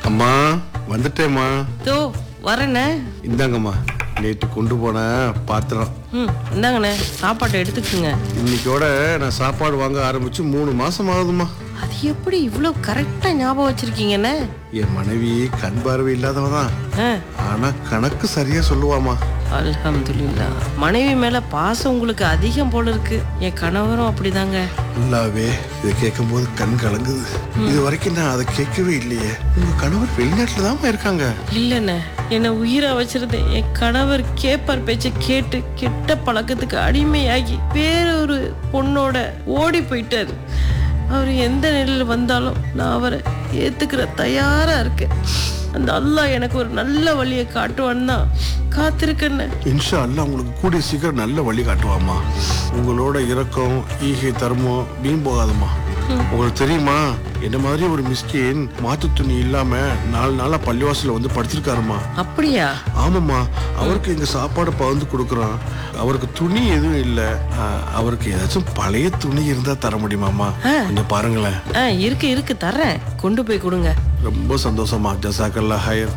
அம்மா வந்துட்டேம்மா. தோ வரேண்ணே. இந்தாங்கம்மா, நேற்று கொண்டு போன பாத்திரம். இந்தாங்கண்ணே, சாப்பாட்டை எடுத்துக்குங்க. இன்னைக்கோட நான் சாப்பாடு வாங்க ஆரம்பிச்சு 3 மாசம் ஆகுதுமா. அது எப்படி இவ்வளோ கரெக்டா ஞாபகம் வச்சிருக்கீங்கண்ணே? என் மனைவி கண் பார்வை இல்லாதவ தான், ஆனா கணக்கு சரியா சொல்லுவாமா. அல்ஹம்துலில்லாஹ். மனைவி மேல பாசம் உங்களுக்கு அதிகம் போல இருக்கு. என் கணவரும் அப்படிதாங்க. நல்லாவே இதை கேட்கும் போது கண் கலங்குது. இது வரைக்கும் நான் அதை கேட்கவே இல்லையே. உங்க கணவர் வெளிநாட்டுல தான் இருக்காங்க. இல்லண்ணே, என்னை உயிரா வச்சிருந்தேன். என் கணவர் கேப்பார் பேச்சை கேட்டு கெட்ட பழக்கத்துக்கு அடிமையாகி வேறொரு பொண்ணோட ஓடி போயிட்டாரு. அவர் எந்த நிலையில வந்தாலும் நான் அவரை ஏத்துக்கிற தயாரா இருக்கேன். அந்த அல்லாஹ் எனக்கு ஒரு நல்ல வழியை காட்டுவான்னு தான் காத்திருக்கேன்னு. இன்ஷா அல்லாஹ் உங்களுக்கு கூடிய சீக்கிரம் நல்ல வழி காட்டுவாமா. உங்களோட இரக்கம் ஈகை தர்மம் வீண் போகாதம்மா. உங்களுக்கு தெரியுமா, என்ன மாதிரி ஒரு மிஸ்கின் மாத்து துணி இல்லாம 4 நாளா பள்ளிவாசல வந்து படுத்திருக்காருமா. அப்படியா? ஆமாம்மா. அவருக்கு இங்க சாப்பாடு பகிர்ந்து கொடுக்குறோம். அவருக்கு துணி எதுவும் இல்ல. அவருக்கு ஏதாச்சும் பழைய துணி இருந்தா தர முடியுமாமா? கொஞ்சம் பாருங்களேன். இருக்கு தர்றேன், கொண்டு போய் கொடுங்க. ரொம்ப சந்தோஷமா. ஜஸாக்கல்லாஹ் ஹைர்.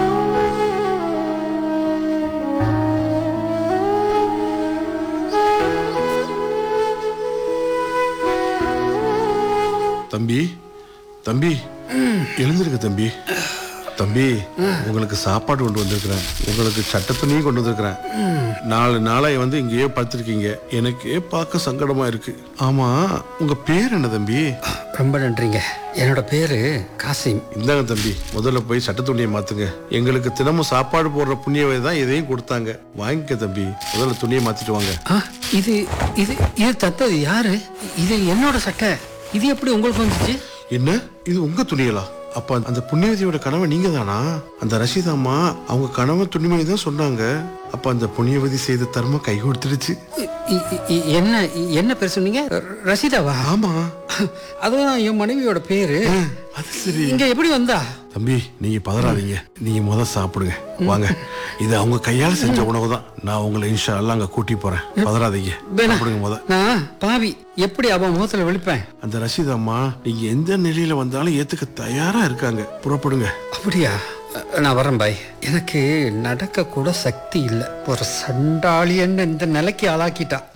தம்பி தம்பி எழுந்திருக்க தம்பி. தம்பி, உங்களுக்கு சாப்பாடு கொண்டு வந்திருக்கிறேன். உங்களுக்கு சட்ட துணியும் கொண்டு வந்திருக்கிறேன். 4 நாளா வந்து இங்கேயே படுத்திருக்கீங்க. எனக்கே பார்க்க சங்கடமா இருக்கு. ஆமா, உங்க பேர் என்ன தம்பி? ரொம்ப நன்றிங்க. என்னோட பேரு காசிம். இந்தாங்க தம்பி, முதல்ல போய் சட்ட துணியை மாத்துங்க. எங்களுக்கு தினமும் சாப்பாடு போடுற புண்ணியவை தான் இதையும் கொடுத்தாங்க. வாங்கிக்க தம்பி, முதல்ல துணியை மாத்திட்டு வாங்க. இது இது இது தத்தது யாரு? இது என்னோட சட்டை. இது எப்படி உங்களுக்கு வந்துச்சு? என்ன, இது உங்க துணிகளா? அப்ப அந்த புண்ணியவதியோட கணவன் நீங்க தானா? அந்த ரஷீதாம்மா அவங்க கணவன் துணிமணி தான் சொன்னாங்க. அப்ப அந்த புண்ணியவதி செய்த தர்மம் கை கொடுத்துருச்சு. என்ன என்ன பேர் சொன்னீங்க? ரஷீதாவா? ஆமா, அதுதான் என் மனைவியோட பேரு. அது சரி. இங்க எப்படி வந்தா? தம்பி, நீங்க பதறாதீங்க. நீங்க முத சாப்பிடுங்க. வாங்க, இது அவங்க கையால செஞ்ச உணவு தான். நான் உங்களை இன்ஷா அல்லாஹ் அங்க கூட்டி போறேன். பதறாதீங்க, சாப்பிடுங்க முத. நான் பாவி எப்படி அவன் முகத்துல விழிப்பேன்? அந்த ரஷீதாம்மா நீங்க எந்த நிலையில வந்தாலும் ஏத்துக்க தயாரா இருக்காங்க. புறப்படுங்க. அப்படியா? நான் வரேன் பாய். எனக்கு நடக்க கூட சக்தி இல்லை. ஒரு சண்டாளி என்ன இந்த நிலைக்கு ஆளாக்கிட்டா.